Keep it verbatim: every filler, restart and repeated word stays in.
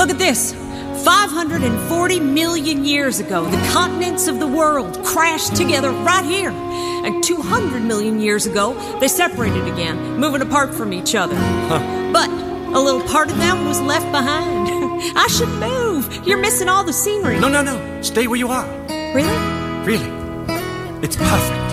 Look at this. five hundred forty million years ago, the continents of the world crashed together right here. And two hundred million years ago, they separated again, moving apart from each other. Huh. But a little part of them was left behind. I should move. You're missing all the scenery. No, no, no. Stay where you are. Really? Really. It's perfect.